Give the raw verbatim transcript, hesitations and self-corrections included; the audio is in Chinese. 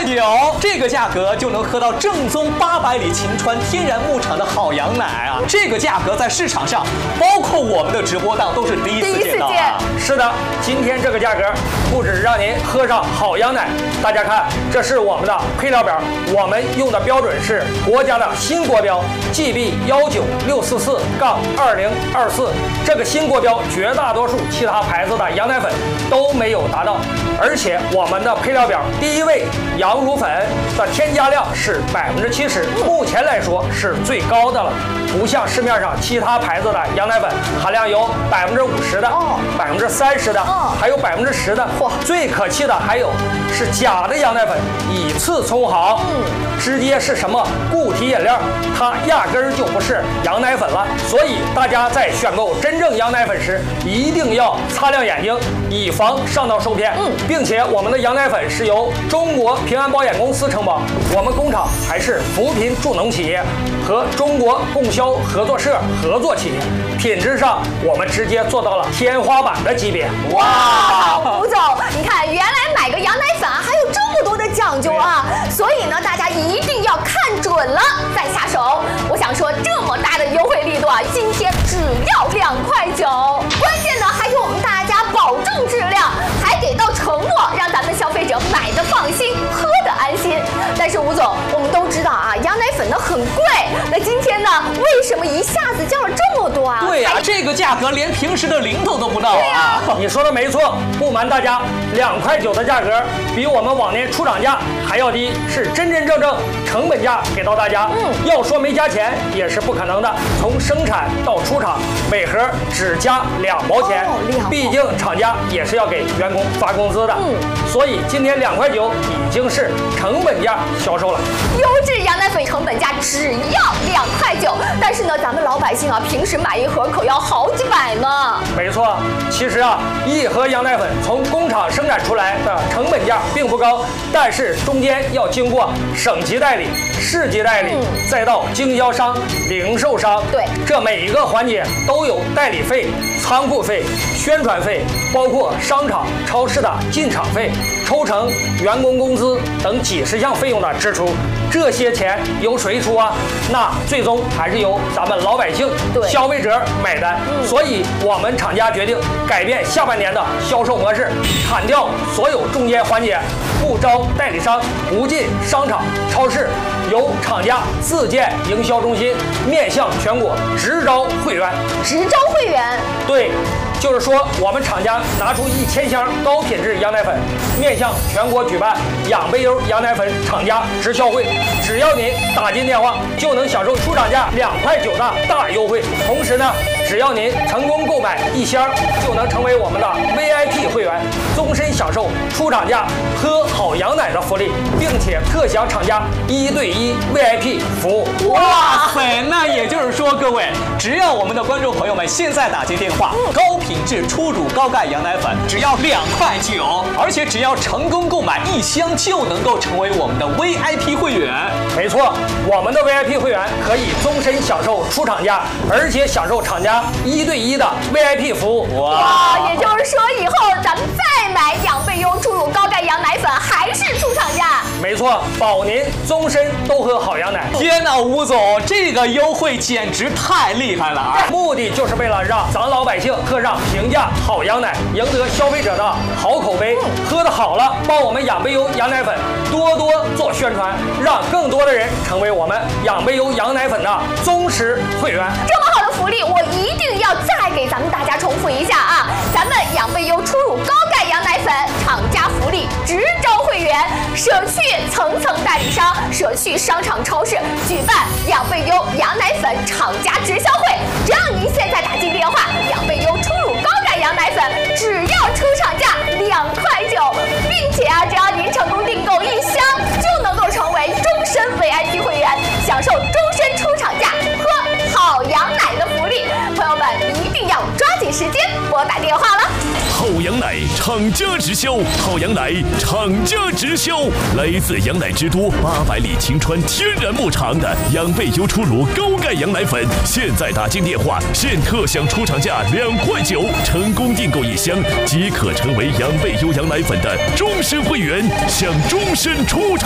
有，这个价格就能喝到正宗八百里秦川天然牧场的好羊奶啊！这个价格在市场上，包括我们的直播档都是第一次见到啊！ 是的，今天这个价格不只让您喝上好羊奶，大家看，这是我们的配料表，我们用的标准是国家的新国标 G B 幺九六四四杠二零二四，这个新国标绝大多数其他牌子的羊奶粉都没有达到，而且我们的配料表第一位羊乳粉的添加量是百分之七十，目前来说是最高的了，不像市面上其他牌子的羊奶粉含量有百分之五十的、百分之三十的，还有百分之十的。最可气的还有是假的羊奶粉，以次充好，直接是什么固体饮料，它压根儿就不是羊奶粉了。所以大家在选购真正羊奶粉时，一定要擦亮眼睛，以防上当受骗。并且我们的羊奶粉是由中国平安保险公司承保，我们工厂还是扶贫助农企业和中国供销合作社合作企业，品质上我们直接做到了天花板的级别。 哇，吴总，你看，原来买个羊奶粉啊，还有这么多的讲究啊！所以呢，大家一定要看准了再下手。我想说，这么大的优惠力度啊，今天只要两块九，关键呢还给我们大家保证质量，还给到承诺，让咱们消费者买的放心，喝的安心。但是吴总，我们都知道啊，羊奶粉呢很贵，那今天呢，为什么一下子降了这么多啊？ 对呀、啊，这个价格连平时的零头都不到啊！ 你说的没错，不瞒大家，两块九的价格比我们往年出厂价还要低，是真真正正成本价给到大家。嗯，要说没加钱也是不可能的，从生产到出厂，每盒只加两毛钱，哦、毕竟厂家也是要给员工发工资的。嗯，所以今天两块九已经是成本价销售了。 优质羊奶粉成本价只要两块九，但是呢，咱们老百姓啊，平时买一盒可要好几百呢。 没错，其实啊，一盒羊奶粉从工厂生产出来的成本价并不高，但是中间要经过省级代理、市级代理，嗯、再到经销商、零售商， 对， 这每一个环节都有代理费、仓库费、宣传费，包括商场、超市的进场费、抽成、员工工资等几十项费用的支出。这些钱由谁出啊？那最终还是由咱们老百姓、消费者买单。嗯、所以，我们厂家决定改变下半年的销售模式，砍掉所有中间环节，不招代理商，不进商场、超市，由厂家自建营销中心，面向全国，直招会员。 直招会员？ 对。就是说，我们厂家拿出一千箱高品质羊奶粉，面向全国举办养贝优羊奶粉厂家直销会，只要您打进电话，就能享受出厂价两块九的大优惠。同时呢，只要您成功购买一箱，就能成为我们的 V I P 会员，终身享受出厂价喝好羊奶的福利，并且特享厂家一对一 V I P 服务。 哇塞，那也就是说，各位，只要我们的观众朋友们现在打进电话，高品质初乳高钙羊奶粉只要两块九，而且只要成功购买一箱就能够成为我们的 V I P 会员。 没错，我们的 V I P 会员可以终身享受出厂价，而且享受厂家一对一的 V I P 服务。 哇，也就是说以后咱们再买养贝优初乳高钙羊奶粉还是出厂价。 没错，保您终身都喝好羊奶。 天哪，吴总，这个优惠简直太厉害了啊！ 目的就是为了让咱老百姓喝上平价好羊奶，赢得消费者的好口碑。嗯、喝得好了，帮我们养贝优羊奶粉多多做宣传，让更多的人成为我们养贝优羊奶粉的忠实会员。 这么好的福利，我一定要再给咱们大家重复一下啊！咱们养贝优初乳高钙羊奶粉厂家福利直招会员，舍去层层代理商，舍去商场超市，举办养贝优羊奶粉厂家直销会。只要您现在打进电话，养贝优初乳高钙羊奶粉只要出厂价两块九，并且啊，只要您成功订购一箱，就能够成为终身 V I P 会员，享受终身出厂价喝好羊奶的福利。朋友们一定要抓紧时间拨打电话了。 好羊奶厂家直销，好羊奶厂家直销，来自羊奶之都八百里秦川天然牧场的养贝优初乳高钙羊奶粉，现在打进电话，现特享出厂价两块九，成功订购一箱即可成为养贝优羊奶粉的终身会员，享终身出厂。